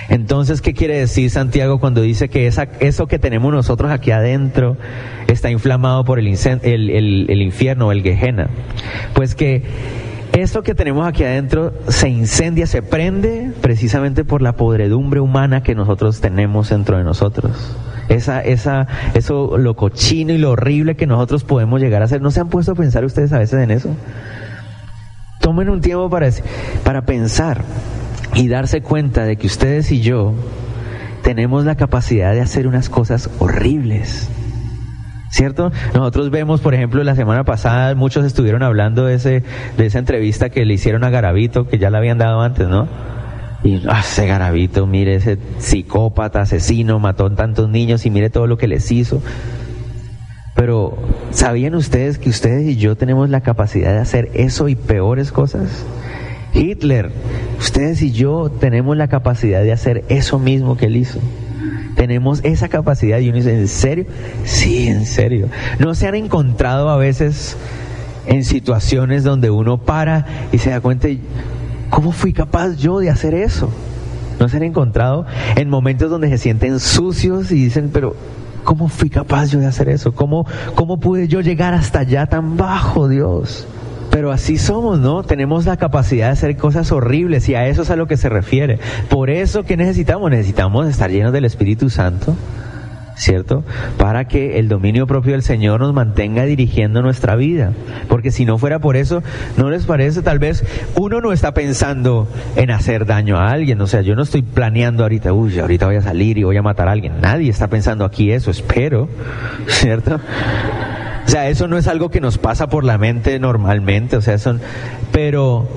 Entonces, ¿qué quiere decir Santiago cuando dice que eso que tenemos nosotros aquí adentro está inflamado por el infierno, el Gehenna? Pues que eso que tenemos aquí adentro se incendia, se prende precisamente por la podredumbre humana que nosotros tenemos dentro de nosotros. Eso, lo cochino y lo horrible que nosotros podemos llegar a hacer. ¿No se han puesto a pensar ustedes a veces en eso? Tomen un tiempo para pensar y darse cuenta de que ustedes y yo tenemos la capacidad de hacer unas cosas horribles, ¿cierto? Nosotros vemos, por ejemplo, la semana pasada muchos estuvieron hablando de esa entrevista que le hicieron a Garavito, que ya la habían dado antes, ¿no? Y ese Garavito, mire, ese psicópata, asesino, mató a tantos niños y mire todo lo que les hizo. Pero, ¿sabían ustedes que ustedes y yo tenemos la capacidad de hacer eso y peores cosas? Hitler, ustedes y yo tenemos la capacidad de hacer eso mismo que él hizo. Tenemos esa capacidad. Y uno dice, ¿en serio? Sí, en serio. ¿No se han encontrado a veces en situaciones donde uno para y se da cuenta, ¿cómo fui capaz yo de hacer eso? ¿No se han encontrado en momentos donde se sienten sucios y dicen, pero ¿cómo fui capaz yo de hacer eso? ¿Cómo pude yo llegar hasta allá tan bajo, Dios? Pero así somos, ¿no? Tenemos la capacidad de hacer cosas horribles y a eso es a lo que se refiere. Por eso, ¿qué necesitamos? Necesitamos estar llenos del Espíritu Santo, ¿cierto? Para que el dominio propio del Señor nos mantenga dirigiendo nuestra vida. Porque si no fuera por eso, ¿no les parece? Tal vez uno no está pensando en hacer daño a alguien. O sea, yo no estoy planeando ahorita voy a salir y voy a matar a alguien. Nadie está pensando aquí eso, espero, ¿cierto? O sea, eso no es algo que nos pasa por la mente normalmente, o sea, pero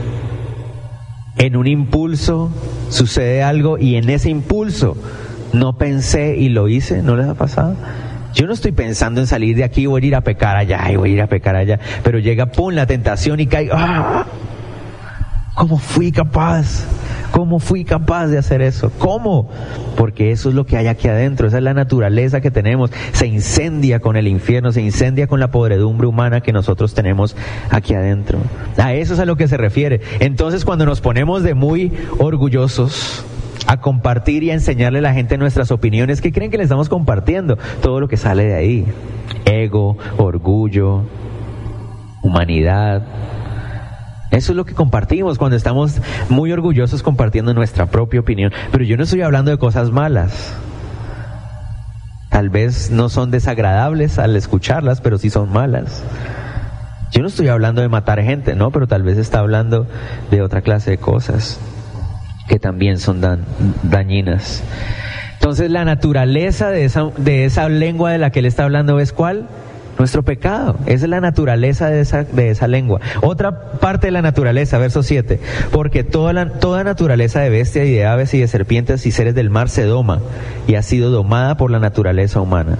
en un impulso sucede algo y en ese impulso no pensé y lo hice. ¿No les ha pasado? Yo no estoy pensando en salir de aquí, voy a ir a pecar allá y voy a ir a pecar allá, pero llega, ¡pum!, la tentación y caigo. ¡Ah! ¿Cómo fui capaz? ¿Cómo fui capaz de hacer eso? ¿Cómo? Porque eso es lo que hay aquí adentro, esa es la naturaleza que tenemos. Se incendia con el infierno, se incendia con la podredumbre humana que nosotros tenemos aquí adentro. A eso es a lo que se refiere. Entonces, cuando nos ponemos de muy orgullosos a compartir y a enseñarle a la gente nuestras opiniones, ¿qué creen que le estamos compartiendo? Todo lo que sale de ahí. Ego, orgullo, humanidad. Eso es lo que compartimos cuando estamos muy orgullosos compartiendo nuestra propia opinión. Pero yo no estoy hablando de cosas malas. Tal vez no son desagradables al escucharlas, pero sí son malas. Yo no estoy hablando de matar gente, ¿no? Pero tal vez está hablando de otra clase de cosas que también son dañinas. Entonces, la naturaleza de esa lengua de la que él está hablando es ¿cuál? Nuestro pecado. Esa es la naturaleza de esa lengua. Otra parte de la naturaleza, verso 7. Porque toda naturaleza de bestias y de aves y de serpientes y seres del mar se doma y ha sido domada por la naturaleza humana.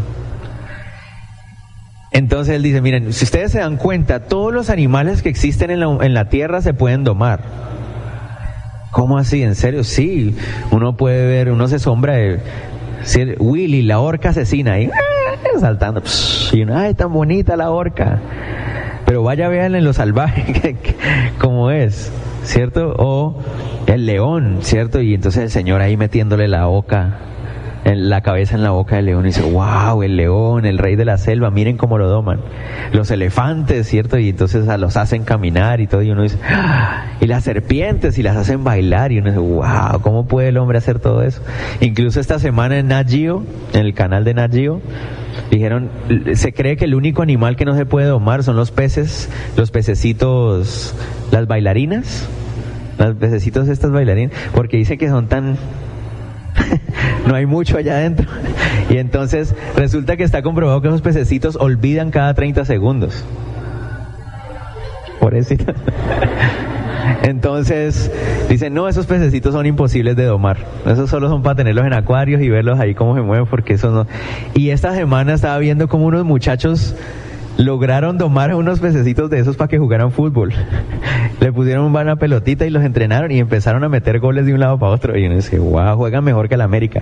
Entonces él dice, miren, si ustedes se dan cuenta, todos los animales que existen en la tierra se pueden domar. ¿Cómo así? ¿En serio? Sí, uno puede ver, uno se asombra de Willy, la orca asesina ahí saltando, y uno, ay, tan bonita la orca, pero vaya, vean en lo salvaje cómo es, ¿cierto? O el león, ¿cierto? Y entonces el Señor ahí metiéndole la cabeza en la boca del león y dice, wow, el león, el rey de la selva, miren cómo lo doman. Los elefantes, ¿cierto? Y entonces los hacen caminar y todo, y uno dice, ¡ah! Y las serpientes, y las hacen bailar, y uno dice, wow, ¿cómo puede el hombre hacer todo eso? Incluso esta semana en Nat Geo, en el canal de Nat Geo, dijeron, se cree que el único animal que no se puede domar son los peces, los pececitos, las bailarinas, los pececitos estas bailarinas, porque dicen que son tan... no hay mucho allá adentro. Y entonces resulta que está comprobado que esos pececitos olvidan cada 30 segundos. Pobrecito. Entonces dicen, no, esos pececitos son imposibles de domar. Esos solo son para tenerlos en acuarios y verlos ahí cómo se mueven, porque eso no. Y esta semana estaba viendo cómo unos muchachos lograron domar a unos pececitos de esos para que jugaran fútbol. Le pusieron una pelotita y los entrenaron y empezaron a meter goles de un lado para otro. Y uno dice, wow, juegan mejor que el América.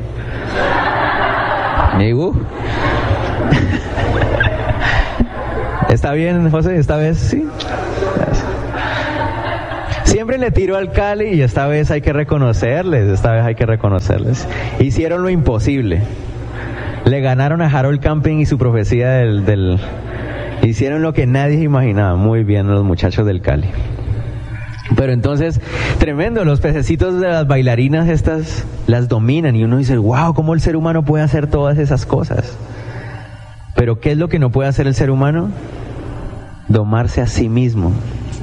¿Está bien, José? ¿Esta vez sí? Siempre le tiro al Cali y esta vez hay que reconocerles, Hicieron lo imposible. Le ganaron a Harold Camping y su profecía hicieron lo que nadie imaginaba. Muy bien los muchachos del Cali. Pero entonces, tremendo, los pececitos de las bailarinas estas las dominan y uno dice, wow, ¿cómo el ser humano puede hacer todas esas cosas? Pero ¿qué es lo que no puede hacer el ser humano? Domarse a sí mismo.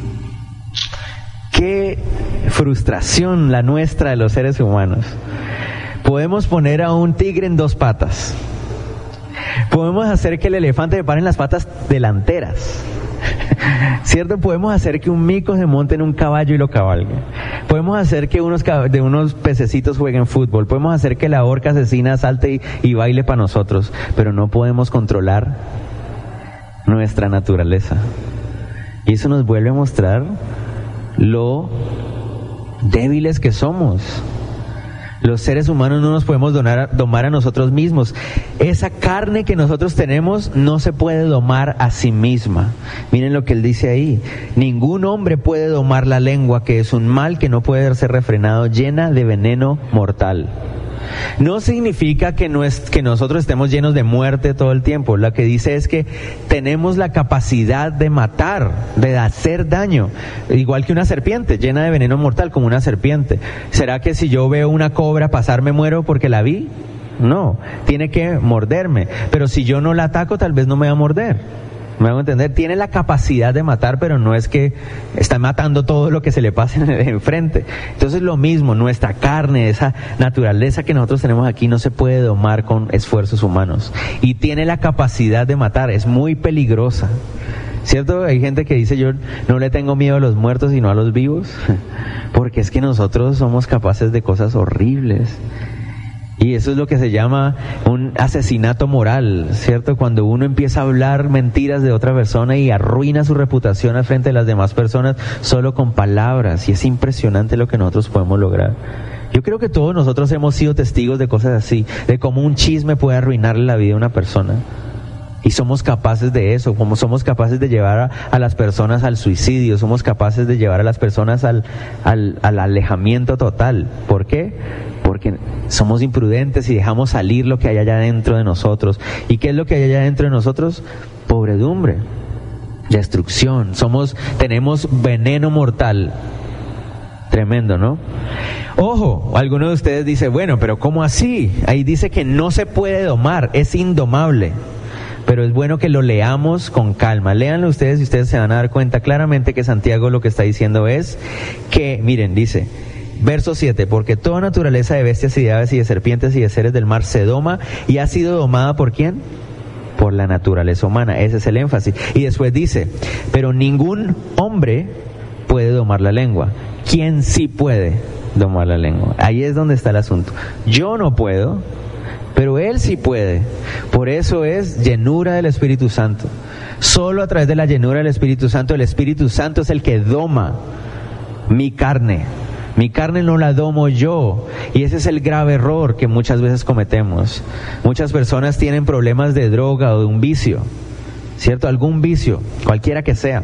Qué frustración la nuestra de los seres humanos. Podemos poner a un tigre en 2 patas. Podemos hacer que el elefante se pare en las patas delanteras. ¿Cierto? Podemos hacer que un mico se monte en un caballo y lo cabalgue. Podemos hacer que de unos pececitos jueguen fútbol. Podemos hacer que la orca asesina salte y baile para nosotros. Pero no podemos controlar nuestra naturaleza. Y eso nos vuelve a mostrar lo débiles que somos. Los seres humanos no nos podemos domar a nosotros mismos. Esa carne que nosotros tenemos no se puede domar a sí misma. Miren lo que él dice ahí. Ningún hombre puede domar la lengua, que es un mal que no puede ser refrenado, llena de veneno mortal. No significa que nosotros estemos llenos de muerte todo el tiempo. Lo que dice es que tenemos la capacidad de matar, de hacer daño, igual que una serpiente, llena de veneno mortal como una serpiente. ¿Será que si yo veo una cobra pasar me muero porque la vi? No, tiene que morderme. Pero si yo no la ataco, tal vez no me va a morder. ¿Me hago entender? Tiene la capacidad de matar, pero no es que está matando todo lo que se le pase enfrente. Entonces lo mismo, nuestra carne, esa naturaleza que nosotros tenemos aquí no se puede domar con esfuerzos humanos. Y tiene la capacidad de matar, es muy peligrosa. ¿Cierto? Hay gente que dice, yo no le tengo miedo a los muertos sino a los vivos. Porque es que nosotros somos capaces de cosas horribles. Y eso es lo que se llama un asesinato moral, ¿cierto? Cuando uno empieza a hablar mentiras de otra persona y arruina su reputación al frente de las demás personas solo con palabras. Y es impresionante lo que nosotros podemos lograr. Yo creo que todos nosotros hemos sido testigos de cosas así, de cómo un chisme puede arruinarle la vida a una persona. Y somos capaces de eso, como somos capaces de llevar a las personas al suicidio, somos capaces de llevar a las personas al alejamiento total. ¿Por qué? Porque somos imprudentes y dejamos salir lo que hay allá dentro de nosotros. ¿Y qué es lo que hay allá dentro de nosotros? Pobredumbre, destrucción. Tenemos veneno mortal. Tremendo, ¿no? Ojo, alguno de ustedes dice, bueno, pero ¿cómo así? Ahí dice que no se puede domar, es indomable. Pero es bueno que lo leamos con calma. Léanlo ustedes y ustedes se van a dar cuenta claramente que Santiago lo que está diciendo es que, miren, dice, verso 7, porque toda naturaleza de bestias y de aves y de serpientes y de seres del mar se doma y ha sido domada ¿por quién? Por la naturaleza humana. Ese es el énfasis. Y después dice, pero ningún hombre puede domar la lengua. ¿Quién sí puede domar la lengua? Ahí es donde está el asunto. Yo no puedo, pero Él sí puede. Por eso es llenura del Espíritu Santo. Solo a través de la llenura del Espíritu Santo, el Espíritu Santo es el que doma mi carne. Mi carne no la domo yo. Y ese es el grave error que muchas veces cometemos. Muchas personas tienen problemas de droga o de un vicio, ¿cierto? Algún vicio, cualquiera que sea.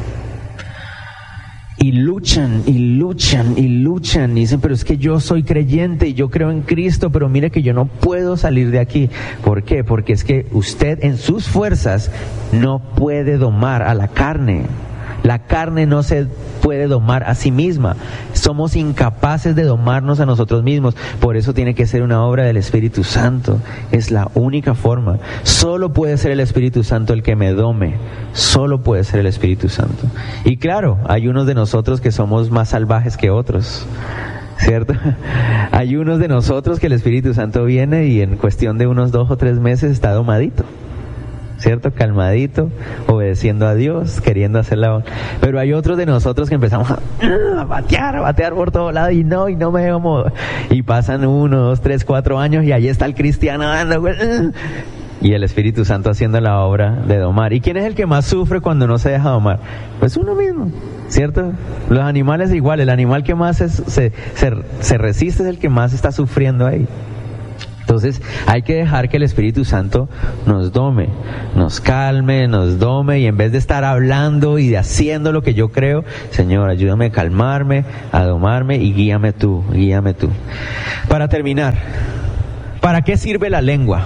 Y luchan, y luchan, y luchan, y dicen, pero es que yo soy creyente y yo creo en Cristo, pero mire que yo no puedo salir de aquí. ¿Por qué? Porque es que usted en sus fuerzas no puede domar a la carne. La carne no se puede domar a sí misma. Somos incapaces de domarnos a nosotros mismos. Por eso tiene que ser una obra del Espíritu Santo. Es la única forma. Solo puede ser el Espíritu Santo el que me dome. Solo puede ser el Espíritu Santo. Y claro, hay unos de nosotros que somos más salvajes que otros, ¿cierto? Hay unos de nosotros que el Espíritu Santo viene y en cuestión de unos 2 o 3 meses está domadito, ¿cierto? Calmadito, obedeciendo a Dios, queriendo hacerla. Pero hay otros de nosotros que empezamos a batear por todo lado y no me dejo mover. Y pasan 1, 2, 3, 4 años y ahí está el cristiano dando y el Espíritu Santo haciendo la obra de domar. ¿Y quién es el que más sufre cuando no se deja domar? Pues uno mismo, ¿cierto? Los animales igual, el animal que más se resiste es el que más está sufriendo ahí. Entonces hay que dejar que el Espíritu Santo nos dome, nos calme, nos dome, y en vez de estar hablando y de haciendo lo que yo creo, Señor, ayúdame a calmarme, a domarme y guíame tú, guíame tú. Para terminar, ¿para qué sirve la lengua?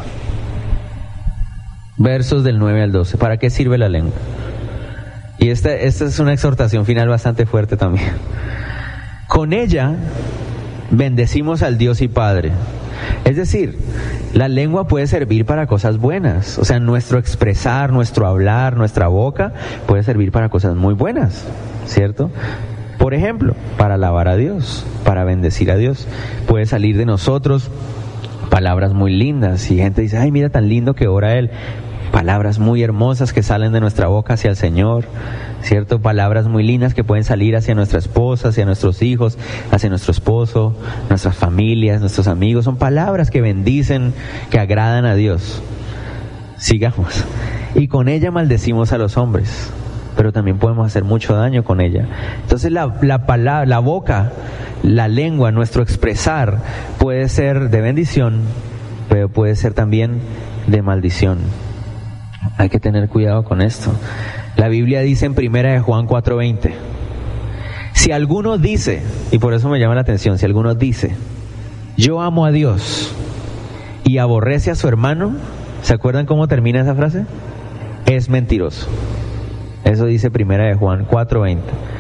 Versos del 9 al 12, ¿para qué sirve la lengua? Y esta es una exhortación final bastante fuerte también. Con ella bendecimos al Dios y Padre. Es decir, la lengua puede servir para cosas buenas. O sea, nuestro expresar, nuestro hablar, nuestra boca puede servir para cosas muy buenas, ¿cierto? Por ejemplo, para alabar a Dios, para bendecir a Dios. Puede salir de nosotros palabras muy lindas y gente dice, ay, mira tan lindo que ora él. Palabras muy hermosas que salen de nuestra boca hacia el Señor, ¿cierto? Palabras muy lindas que pueden salir hacia nuestra esposa, hacia nuestros hijos, hacia nuestro esposo, nuestras familias, nuestros amigos. Son palabras que bendicen, que agradan a Dios. Sigamos. Y con ella maldecimos a los hombres, pero también podemos hacer mucho daño con ella. Entonces la palabra, la boca, la lengua, nuestro expresar puede ser de bendición, pero puede ser también de maldición. Hay que tener cuidado con esto. La Biblia dice en 1 Juan 4:20, si alguno dice, y por eso me llama la atención, si alguno dice, yo amo a Dios y aborrece a su hermano, ¿se acuerdan cómo termina esa frase? Es mentiroso. Eso dice 1 Juan 4:20.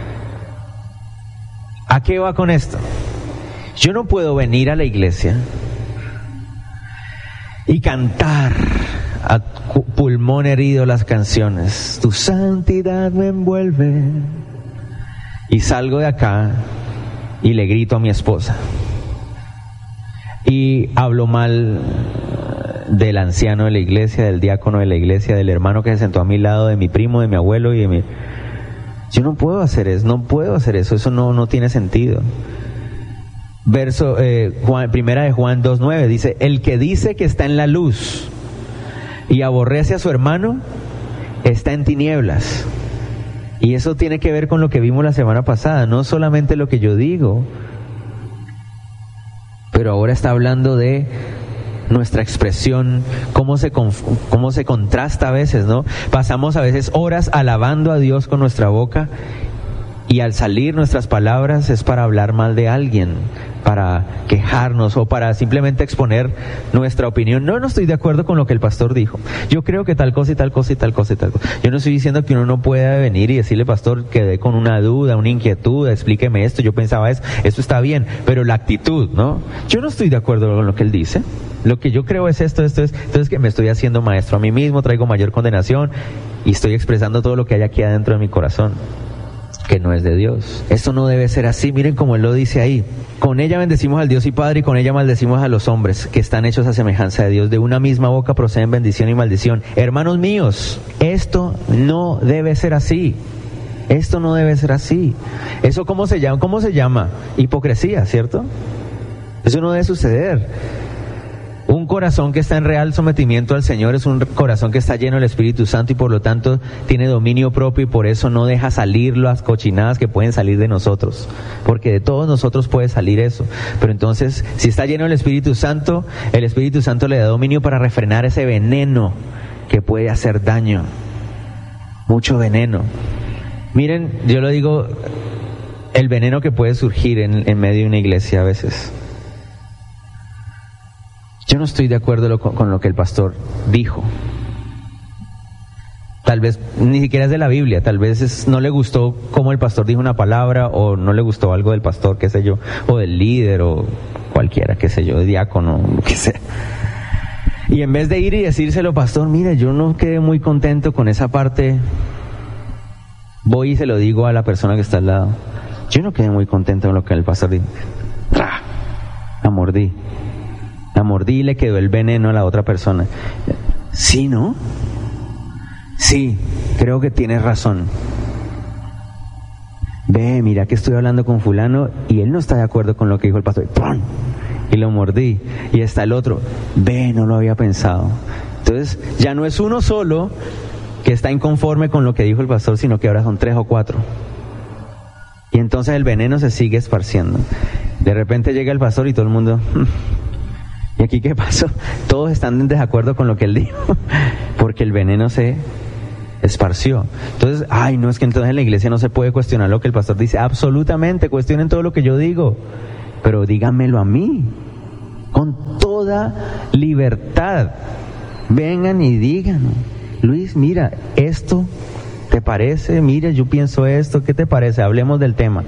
¿A qué va con esto? Yo no puedo venir a la iglesia y cantar a pulmón herido las canciones, tu santidad me envuelve, y salgo de acá y le grito a mi esposa y hablo mal del anciano de la iglesia, del diácono de la iglesia, del hermano que se sentó a mi lado, de mi primo, de mi abuelo y de mi... Yo no puedo hacer eso, eso no tiene sentido. Primera de Juan 2:9 dice, el que dice que está en la luz y aborrece a su hermano, está en tinieblas. Y eso tiene que ver con lo que vimos la semana pasada, no solamente lo que yo digo, pero ahora está hablando de nuestra expresión, cómo se contrasta a veces, ¿no? Pasamos a veces horas alabando a Dios con nuestra boca, y al salir nuestras palabras es para hablar mal de alguien, para quejarnos o para simplemente exponer nuestra opinión. No estoy de acuerdo con lo que el pastor dijo. Yo creo que tal cosa y tal cosa y tal cosa y tal cosa. Yo no estoy diciendo que uno no pueda venir y decirle, pastor, quedé con una duda, una inquietud, explíqueme esto, yo pensaba esto está bien, pero la actitud, ¿no? Yo no estoy de acuerdo con lo que él dice. Lo que yo creo es esto es, entonces que me estoy haciendo maestro a mí mismo, traigo mayor condenación y estoy expresando todo lo que hay aquí adentro de mi corazón, que no es de Dios. Esto no debe ser así. Miren cómo él lo dice ahí. Con ella bendecimos al Dios y Padre, y con ella maldecimos a los hombres que están hechos a semejanza de Dios. De una misma boca proceden bendición y maldición. Hermanos míos, esto no debe ser así. Esto no debe ser así. ¿Eso cómo se llama? ¿Cómo se llama? Hipocresía, ¿cierto? Eso no debe suceder. Un corazón que está en real sometimiento al Señor es un corazón que está lleno del Espíritu Santo y por lo tanto tiene dominio propio, y por eso no deja salir las cochinadas que pueden salir de nosotros, porque de todos nosotros puede salir eso. Pero entonces, si está lleno del Espíritu Santo, el Espíritu Santo le da dominio para refrenar ese veneno que puede hacer daño. Mucho veneno. Miren, yo lo digo, el veneno que puede surgir en medio de una iglesia a veces. Yo no estoy de acuerdo con lo que el pastor dijo. Tal vez ni siquiera es de la Biblia, tal vez no le gustó cómo el pastor dijo una palabra, o no le gustó algo del pastor, qué sé yo, o del líder, o cualquiera, qué sé yo, de diácono, lo que sea. Y en vez de ir y decírselo, pastor, mira, yo no quedé muy contento con esa parte, voy y se lo digo a la persona que está al lado. Yo no quedé muy contento con lo que el pastor dijo. La mordí y le quedó el veneno a la otra persona. ¿Sí, no? Sí, creo que tienes razón. Ve, mira que estoy hablando con fulano y él no está de acuerdo con lo que dijo el pastor. ¡Pum! Y lo mordí. Y está el otro. Ve, no lo había pensado. Entonces, ya no es uno solo que está inconforme con lo que dijo el pastor, sino que ahora son 3 o 4. Y entonces el veneno se sigue esparciendo. De repente llega el pastor y todo el mundo... ¿Y aquí qué pasó? Todos están en desacuerdo con lo que él dijo, porque el veneno se esparció. Entonces, no, es que entonces en la iglesia no se puede cuestionar lo que el pastor dice. Absolutamente, cuestionen todo lo que yo digo, pero díganmelo a mí, con toda libertad. Vengan y digan, Luis, mira, esto, ¿te parece? Mira, yo pienso esto, ¿qué te parece? Hablemos del tema.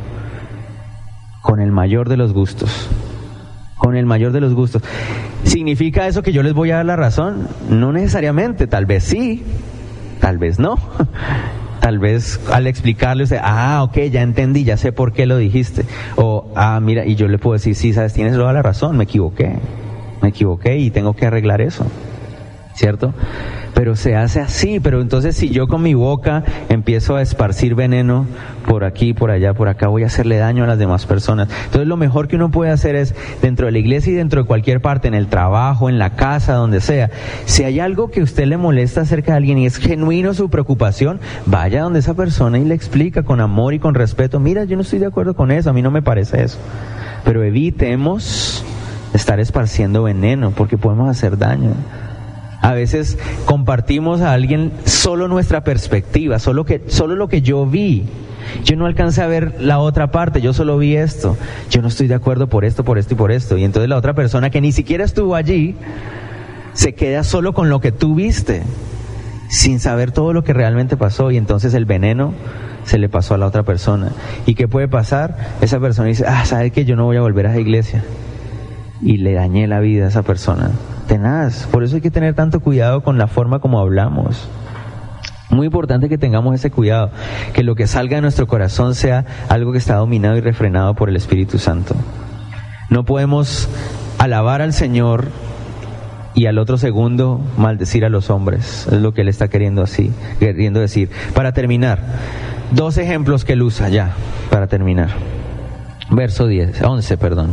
Con el mayor de los gustos. Con el mayor de los gustos. ¿Significa eso que yo les voy a dar la razón? No necesariamente, tal vez sí, tal vez no. Tal vez al explicarle usted, ok, ya entendí, ya sé por qué lo dijiste. O, mira, y yo le puedo decir, sí, sabes, tienes toda la razón, me equivoqué y tengo que arreglar eso, ¿cierto? Pero se hace así. Pero entonces si yo con mi boca empiezo a esparcir veneno por aquí, por allá, por acá, voy a hacerle daño a las demás personas. Entonces lo mejor que uno puede hacer es, dentro de la iglesia y dentro de cualquier parte, en el trabajo, en la casa, donde sea, si hay algo que a usted le molesta acerca de alguien y es genuino su preocupación, vaya donde esa persona y le explica con amor y con respeto, mira, yo no estoy de acuerdo con eso, a mí no me parece eso. Pero evitemos estar esparciendo veneno, porque podemos hacer daño. A veces compartimos a alguien solo nuestra perspectiva, solo lo que yo vi. Yo no alcancé a ver la otra parte, yo solo vi esto. Yo no estoy de acuerdo por esto, por esto y por esto. Y entonces la otra persona que ni siquiera estuvo allí se queda solo con lo que tú viste, sin saber todo lo que realmente pasó. Y entonces el veneno se le pasó a la otra persona. ¿Y qué puede pasar? Esa persona dice, ¿sabes qué? Yo no voy a volver a esa iglesia. Y le dañé la vida a esa persona. Tenaz. Por eso hay que tener tanto cuidado con la forma como hablamos. Muy importante que tengamos ese cuidado, que lo que salga de nuestro corazón sea algo que está dominado y refrenado por el Espíritu Santo. No podemos alabar al Señor y al otro segundo maldecir a los hombres. Es lo que Él está queriendo decir. Para terminar, 2 ejemplos que Él usa ya, para terminar. Verso 11.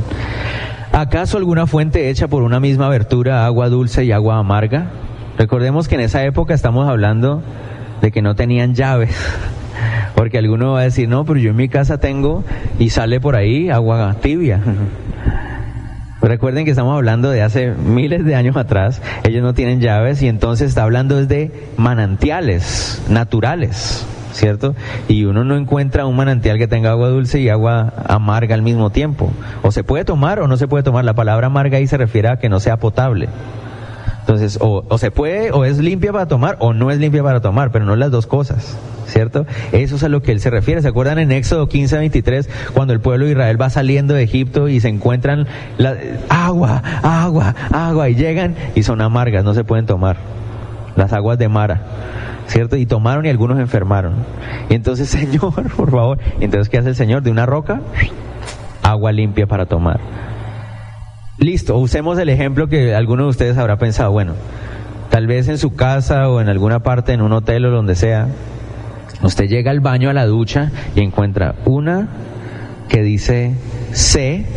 ¿Acaso alguna fuente hecha por una misma abertura, agua dulce y agua amarga? Recordemos que en esa época estamos hablando de que no tenían llaves, porque alguno va a decir, no, pero yo en mi casa tengo y sale por ahí agua tibia. Recuerden que estamos hablando de hace miles de años atrás, ellos no tienen llaves y entonces está hablando de manantiales naturales, ¿cierto? Y uno no encuentra un manantial que tenga agua dulce y agua amarga al mismo tiempo. O se puede tomar o no se puede tomar. La palabra amarga ahí se refiere a que no sea potable. Entonces, o se puede, o es limpia para tomar, o no es limpia para tomar, pero no las dos cosas, ¿cierto? Eso es a lo que Él se refiere. ¿Se acuerdan en Éxodo 15:23, cuando el pueblo de Israel va saliendo de Egipto y se encuentran agua, y llegan y son amargas, no se pueden tomar? Las aguas de Mara, ¿cierto? Y tomaron y algunos enfermaron. Y entonces, Señor, por favor, entonces ¿qué hace el Señor? De una roca, agua limpia para tomar. Listo, usemos el ejemplo que alguno de ustedes habrá pensado, bueno, tal vez en su casa o en alguna parte, en un hotel o donde sea, usted llega al baño, a la ducha y encuentra una que dice C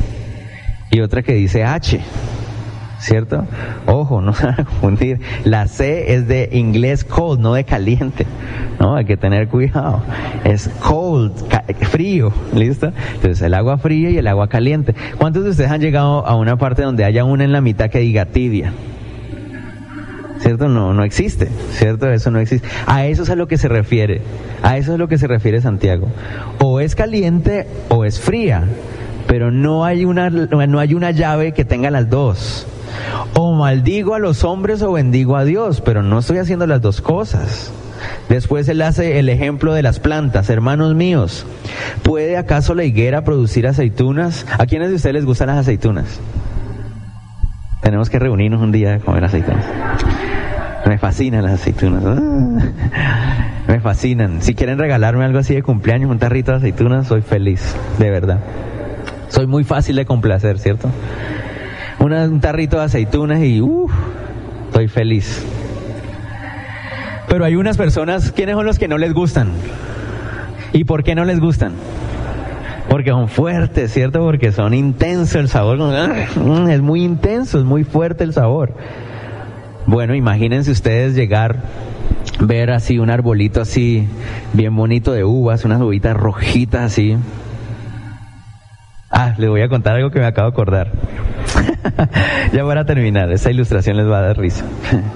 y otra que dice H, ¿cierto? Ojo, no se van a confundir, la C es de inglés cold, no de caliente, ¿no? Hay que tener cuidado, es cold, frío, ¿listo? Entonces el agua fría y el agua caliente. ¿Cuántos de ustedes han llegado a una parte donde haya una en la mitad que diga tibia? ¿Cierto? No existe, ¿cierto? Eso no existe. A eso es a lo que se refiere, a eso es lo que se refiere Santiago. O es caliente o es fría, pero no hay una llave que tenga las dos. O maldigo a los hombres o bendigo a Dios, pero no estoy haciendo las dos cosas. Después Él hace el ejemplo de las plantas. Hermanos míos, ¿puede acaso la higuera producir aceitunas? ¿A quiénes de ustedes les gustan las aceitunas? Tenemos que reunirnos un día a comer aceitunas. Me fascinan las aceitunas. Me fascinan. Si quieren regalarme algo así de cumpleaños, un tarrito de aceitunas, soy feliz, de verdad. Soy muy fácil de complacer, ¿cierto? Un tarrito de aceitunas y estoy feliz. Pero hay unas personas, ¿quiénes son los que no les gustan? ¿Y por qué no les gustan? Porque son fuertes, ¿cierto? Porque son intensos el sabor. Es muy intenso, es muy fuerte el sabor. Bueno, imagínense ustedes ver así un arbolito así, bien bonito de uvas, unas uvitas rojitas así. Les voy a contar algo que me acabo de acordar. Ya para terminar, esta ilustración les va a dar risa.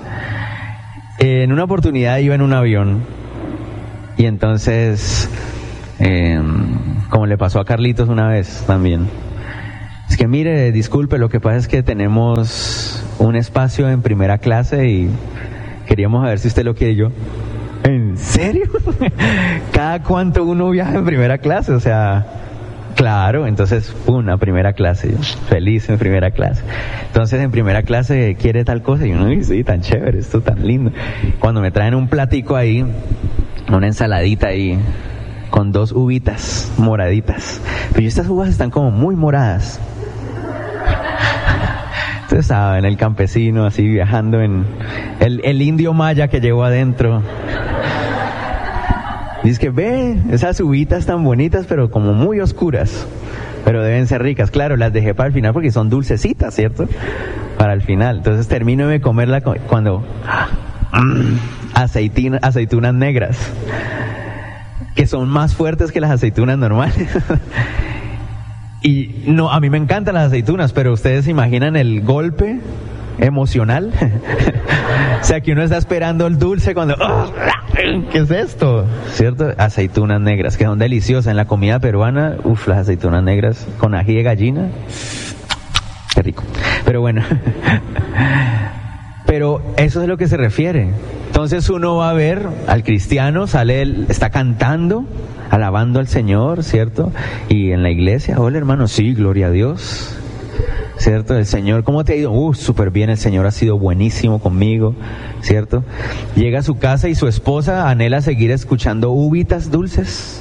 En una oportunidad iba en un avión y entonces, como le pasó a Carlitos una vez también, es que mire, disculpe, lo que pasa es que tenemos un espacio en primera clase y queríamos ver si usted lo quiere. Yo, ¿en serio? ¿Cada cuánto uno viaja en primera clase? O sea, claro, entonces, a primera clase, yo, feliz en primera clase. Entonces, en primera clase, ¿quiere tal cosa? Y uno dice, sí, tan chévere, esto tan lindo. Cuando me traen un platico ahí, una ensaladita ahí, con 2 uvitas moraditas. Pero estas uvas están como muy moradas. Ustedes saben, el campesino así viajando en el indio maya que llevo adentro. Dice que ve, esas uvitas tan bonitas pero como muy oscuras, pero deben ser ricas. Claro, las dejé para el final porque son dulcecitas, ¿cierto? Para el final. Entonces termino de comerla cuando aceitunas negras, que son más fuertes que las aceitunas normales. Y no, a mí me encantan las aceitunas, pero ustedes se imaginan el golpe emocional. O sea, que uno está esperando el dulce cuando ¿qué es esto? ¿Cierto? Aceitunas negras, que son deliciosas en la comida peruana. Las aceitunas negras con ají de gallina, qué rico. Pero bueno, pero eso es a lo que se refiere. Entonces uno va a ver al cristiano, está cantando, alabando al Señor, ¿cierto? Y en la iglesia, hola hermano, sí, gloria a Dios, ¿cierto? El Señor, ¿cómo te ha ido? Súper bien, el Señor ha sido buenísimo conmigo, ¿cierto? Llega a su casa y su esposa anhela seguir escuchando uvitas dulces.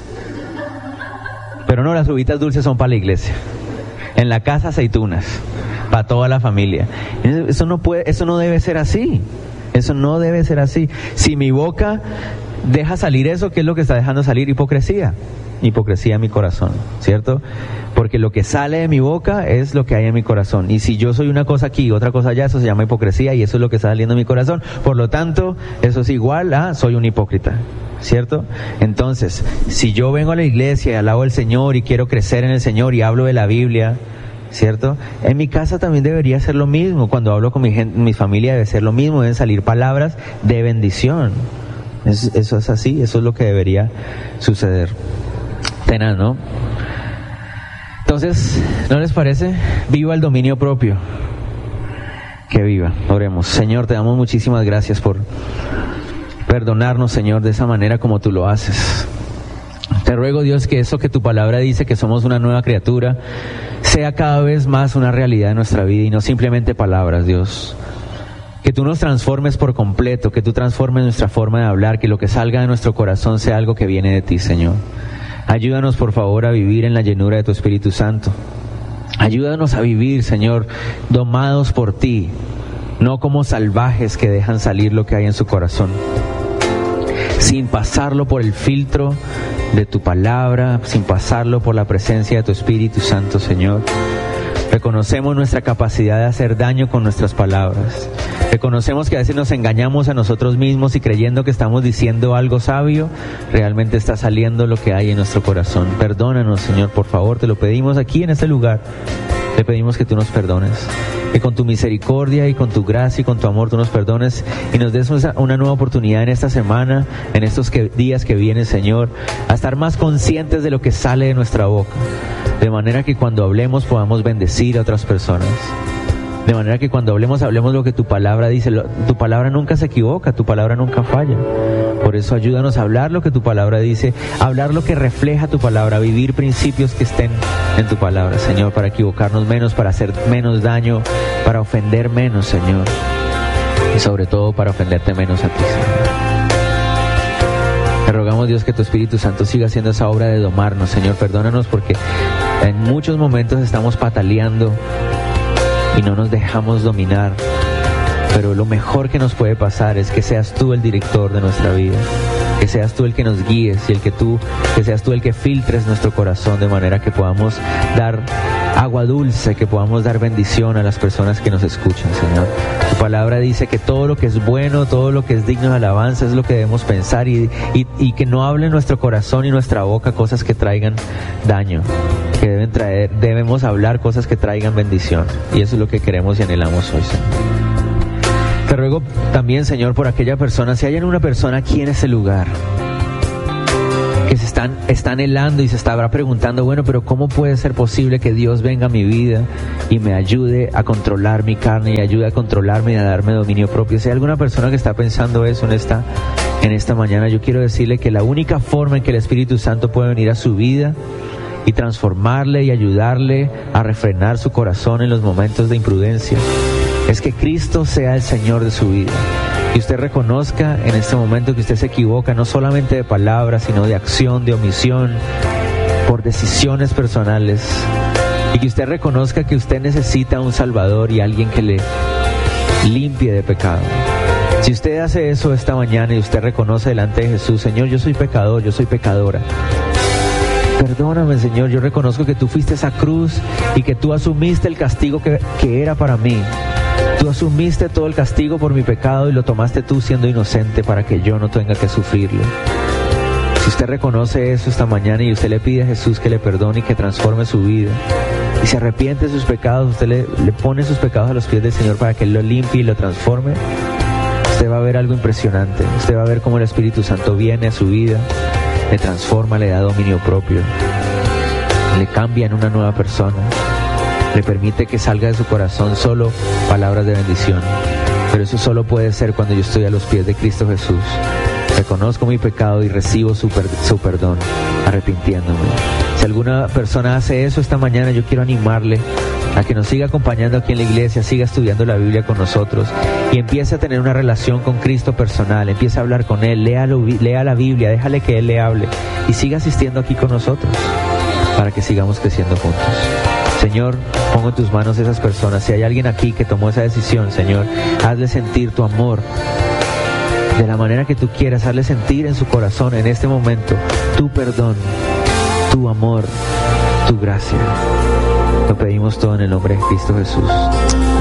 Pero no, las uvitas dulces son para la iglesia. En la casa aceitunas, para toda la familia. Eso no debe ser así. Eso no debe ser así. Si mi boca deja salir eso, ¿qué es lo que está dejando salir? Hipocresía. Hipocresía en mi corazón, ¿cierto? Porque lo que sale de mi boca es lo que hay en mi corazón. Y si yo soy una cosa aquí y otra cosa allá, eso se llama hipocresía y eso es lo que está saliendo de mi corazón. Por lo tanto, eso es igual a soy un hipócrita, ¿cierto? Entonces, si yo vengo a la iglesia y alabo al Señor y quiero crecer en el Señor y hablo de la Biblia, ¿cierto? En mi casa también debería ser lo mismo. Cuando hablo con mi familia debe ser lo mismo, deben salir palabras de bendición. Eso es así, eso es lo que debería suceder. Tenaz, ¿no? Entonces, ¿no les parece? Viva el dominio propio. Que viva. Oremos. Señor, te damos muchísimas gracias por perdonarnos, Señor, de esa manera como tú lo haces. Te ruego, Dios, que eso que tu palabra dice, que somos una nueva criatura, sea cada vez más una realidad en nuestra vida y no simplemente palabras, Dios. Que tú nos transformes por completo, que tú transformes nuestra forma de hablar, que lo que salga de nuestro corazón sea algo que viene de ti, Señor. Ayúdanos, por favor, a vivir en la llenura de tu Espíritu Santo. Ayúdanos a vivir, Señor, domados por ti, no como salvajes que dejan salir lo que hay en su corazón, sin pasarlo por el filtro de tu palabra, sin pasarlo por la presencia de tu Espíritu Santo, Señor. Reconocemos nuestra capacidad de hacer daño con nuestras palabras. Reconocemos que a veces nos engañamos a nosotros mismos y creyendo que estamos diciendo algo sabio, realmente está saliendo lo que hay en nuestro corazón. Perdónanos, Señor, por favor, te lo pedimos aquí en este lugar. Te pedimos que tú nos perdones, que con tu misericordia y con tu gracia y con tu amor tú nos perdones y nos des una nueva oportunidad en esta semana, en estos días que vienen, Señor, a estar más conscientes de lo que sale de nuestra boca, de manera que cuando hablemos podamos bendecir a otras personas. De manera que cuando hablemos lo que tu palabra dice. Tu palabra nunca se equivoca, tu palabra nunca falla. Por eso ayúdanos a hablar lo que tu palabra dice, a hablar lo que refleja tu palabra, a vivir principios que estén en tu palabra, Señor, para equivocarnos menos, para hacer menos daño, para ofender menos, Señor. Y sobre todo para ofenderte menos a ti, Señor. Te rogamos, Dios, que tu Espíritu Santo siga haciendo esa obra de domarnos, Señor. Perdónanos porque en muchos momentos estamos pataleando y no nos dejamos dominar, pero pero lo mejor que nos puede pasar es que seas tú el director de nuestra vida, que seas tú el que nos guíes y que seas tú el que filtres nuestro corazón de manera que podamos dar agua dulce, que podamos dar bendición a las personas que nos escuchan, Señor. Tu palabra dice que todo lo que es bueno, todo lo que es digno de alabanza es lo que debemos pensar y que no hable nuestro corazón y nuestra boca cosas que traigan daño, que debemos hablar cosas que traigan bendición, y eso es lo que queremos y anhelamos hoy, Señor. Te ruego también, Señor, por aquella persona, si hay una persona aquí en ese lugar que está anhelando y se estará preguntando, bueno, pero ¿cómo puede ser posible que Dios venga a mi vida y me ayude a controlar mi carne y ayude a controlarme y a darme dominio propio? Si hay alguna persona que está pensando eso en esta mañana, yo quiero decirle que la única forma en que el Espíritu Santo puede venir a su vida y transformarle y ayudarle a refrenar su corazón en los momentos de imprudencia es que Cristo sea el Señor de su vida. Que usted reconozca en este momento que usted se equivoca, no solamente de palabras, sino de acción, de omisión, por decisiones personales. Y que usted reconozca que usted necesita un Salvador y alguien que le limpie de pecado. Si usted hace eso esta mañana y usted reconoce delante de Jesús, Señor, yo soy pecador, yo soy pecadora. Perdóname, Señor, yo reconozco que tú fuiste a esa cruz y que tú asumiste el castigo que era para mí. Tú asumiste todo el castigo por mi pecado y lo tomaste tú siendo inocente para que yo no tenga que sufrirlo. Si usted reconoce eso esta mañana y usted le pide a Jesús que le perdone y que transforme su vida y se arrepiente de sus pecados, usted le pone sus pecados a los pies del Señor para que Él lo limpie y lo transforme, usted va a ver algo impresionante. Usted va a ver cómo el Espíritu Santo viene a su vida, le transforma, le da dominio propio, le cambia en una nueva persona, le permite que salga de su corazón solo palabras de bendición. Pero eso solo puede ser cuando yo estoy a los pies de Cristo Jesús, reconozco mi pecado y recibo su perdón, arrepintiéndome. Si alguna persona hace eso esta mañana, yo quiero animarle a que nos siga acompañando aquí en la iglesia, siga estudiando la Biblia con nosotros y empiece a tener una relación con Cristo personal, empiece a hablar con Él, lea la Biblia, déjale que Él le hable y siga asistiendo aquí con nosotros para que sigamos creciendo juntos. Señor, pongo en tus manos esas personas. Si hay alguien aquí que tomó esa decisión, Señor, hazle sentir tu amor de la manera que tú quieras, hazle sentir en su corazón en este momento tu perdón, tu amor, tu gracia. Lo pedimos todo en el nombre de Cristo Jesús.